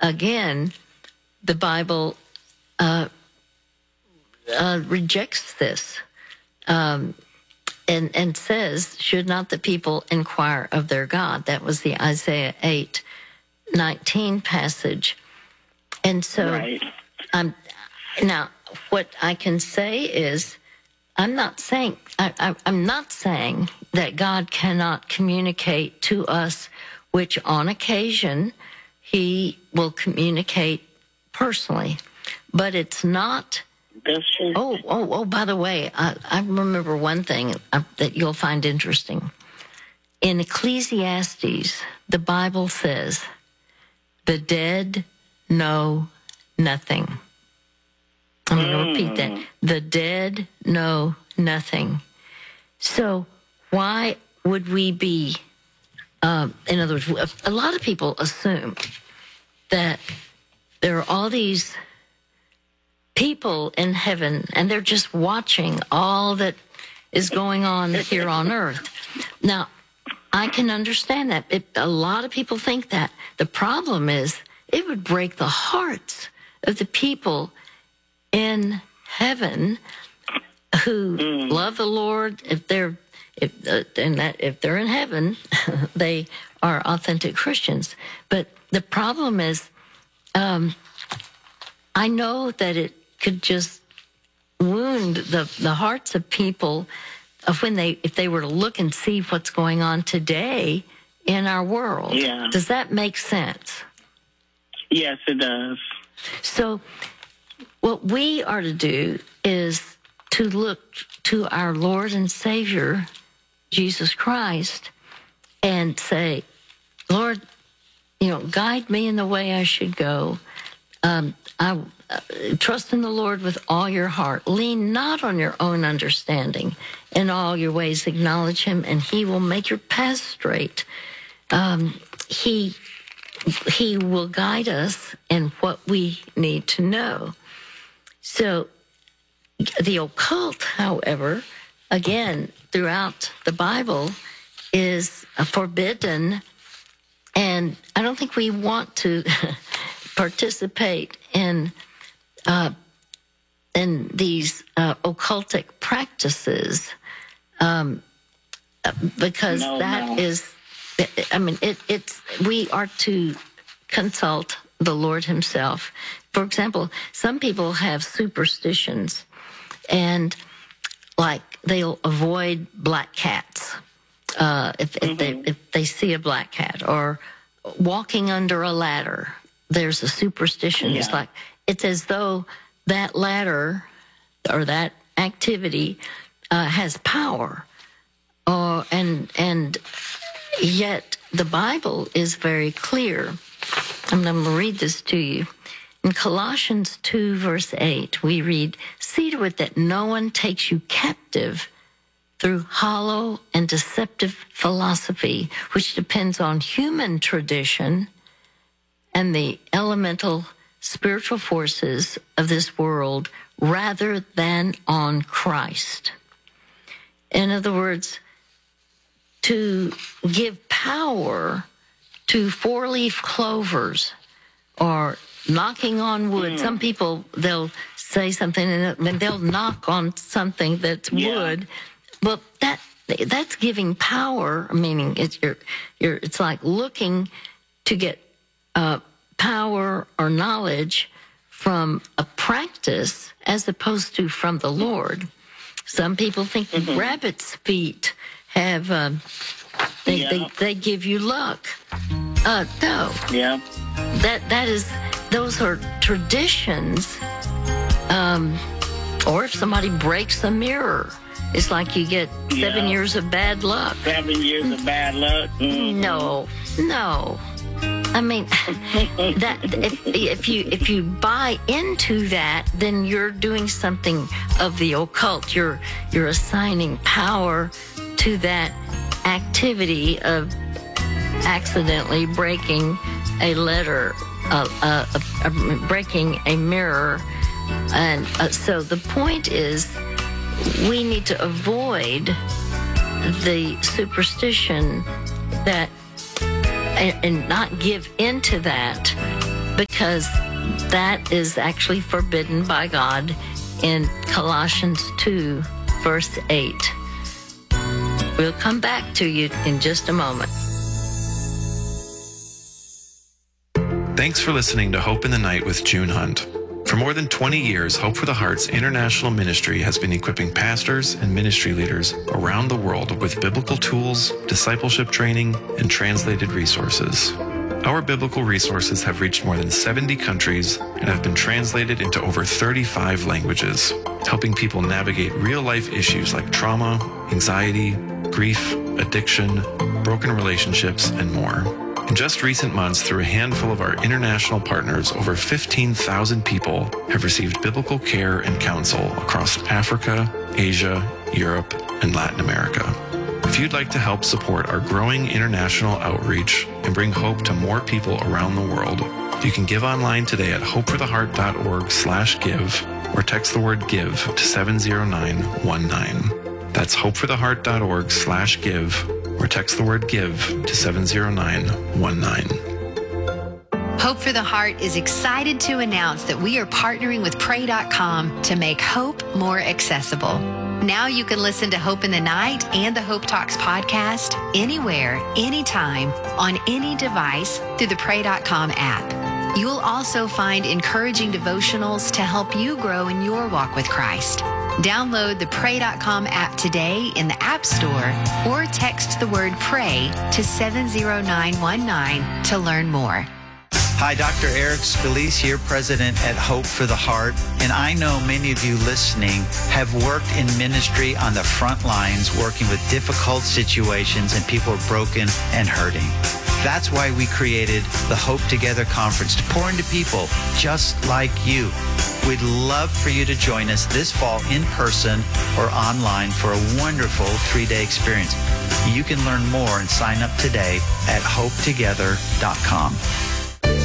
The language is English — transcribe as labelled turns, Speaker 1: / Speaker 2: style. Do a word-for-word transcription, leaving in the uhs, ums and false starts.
Speaker 1: again, the Bible uh, uh, rejects this um, and, and says, should not the people inquire of their God? That was the Isaiah eight nineteen passage. And so
Speaker 2: Right.
Speaker 1: um, now what I can say is, I'm not saying I, I, I'm not saying that God cannot communicate to us, which on occasion he will communicate personally, but it's not.
Speaker 2: That's true.
Speaker 1: Oh, oh, oh! By the way, I, I remember one thing uh, that you'll find interesting. In Ecclesiastes, the Bible says, "The dead know nothing." I'm going to repeat that. The dead know nothing. So why would we be, uh, in other words, a lot of people assume that there are all these people in heaven and they're just watching all that is going on here on earth. Now, I can understand that. It, a lot of people think that. The problem is it would break the hearts of the people in heaven who mm. love the Lord. If they're if uh, and that if they're in heaven, they are authentic Christians. But the problem is, um, I know that it could just wound the the hearts of people of when they if they were to look and see what's going on today in our world.
Speaker 2: Yeah.
Speaker 1: Does that make sense?
Speaker 2: Yes, it does.
Speaker 1: So what we are to do is to look to our Lord and Savior, Jesus Christ, and say, Lord, you know, guide me in the way I should go. Um, I uh, trust in the Lord with all your heart. Lean not on your own understanding. In all your ways acknowledge him, and he will make your path straight. Um, he he will guide us in what we need to know. So the occult, however, again, throughout the Bible is forbidden, and I don't think we want to participate in uh, in these uh, occultic practices um, because
Speaker 2: no,
Speaker 1: that
Speaker 2: no.
Speaker 1: is, I mean, it, it's we are to consult the Lord himself. For example, some people have superstitions, and like they'll avoid black cats uh, if, if mm-hmm. they if they see a black cat, or walking under a ladder. There's a superstition.
Speaker 2: Yeah.
Speaker 1: It's like it's as though that ladder or that activity uh, has power, uh, and and yet the Bible is very clear. I'm going to read this to you. In Colossians two, verse eight, we read, "See to it that no one takes you captive through hollow and deceptive philosophy, which depends on human tradition and the elemental spiritual forces of this world rather than on Christ." In other words, to give power to four-leaf clovers or knocking on wood. Mm. Some people, they'll say something and they'll knock on something that's yeah. wood. Well, that that's giving power, meaning it's you're, you're, it's like looking to get uh, power or knowledge from a practice as opposed to from the Lord. Some people think mm-hmm. rabbit's feet have, um, they,
Speaker 2: yeah.
Speaker 1: they, they give you luck. Uh, no.
Speaker 2: Yeah.
Speaker 1: That, that is, those are traditions. Um, or if somebody breaks a mirror, it's like you get seven
Speaker 2: yeah.
Speaker 1: years of bad luck.
Speaker 2: Seven years of bad luck? Mm-hmm.
Speaker 1: No, no. I mean, that if, if you if you buy into that, then you're doing something of the occult. You're you're assigning power to that activity of accidentally breaking a letter, uh, uh, uh, breaking a mirror, and uh, so the point is, we need to avoid the superstition that. And not give into that because that is actually forbidden by God in Colossians two, verse eight. We'll come back to you in just a moment.
Speaker 3: Thanks for listening to Hope in the Night with June Hunt. For more than twenty years, Hope for the Heart's international ministry has been equipping pastors and ministry leaders around the world with biblical tools, discipleship training, and translated resources. Our biblical resources have reached more than seventy countries and have been translated into over thirty-five languages, helping people navigate real-life issues like trauma, anxiety, grief, addiction, broken relationships, and more. In just recent months, through a handful of our international partners, over fifteen thousand people have received biblical care and counsel across Africa, Asia, Europe, and Latin America. If you'd like to help support our growing international outreach and bring hope to more people around the world, you can give online today at hopefortheheart.org slash give or text the word give to seven zero nine one nine. That's hopefortheheart.org slash give or text the word give to seven zero nine one nine.
Speaker 4: Hope for the Heart is excited to announce that we are partnering with pray dot com to make hope more accessible. Now you can listen to Hope in the Night and the Hope Talks podcast anywhere, anytime, on any device through the pray dot com app. You'll also find encouraging devotionals to help you grow in your walk with Christ. Download the pray dot com app today in the App Store or text the word PRAY to seven zero nine one nine to learn more.
Speaker 5: Hi, Doctor Eric Scalise here, President at Hope for the Heart. And I know many of you listening have worked in ministry on the front lines, working with difficult situations and people are broken and hurting. That's why we created the Hope Together Conference to pour into people just like you. We'd love for you to join us this fall in person or online for a wonderful three-day experience. You can learn more and sign up today at hope together dot com.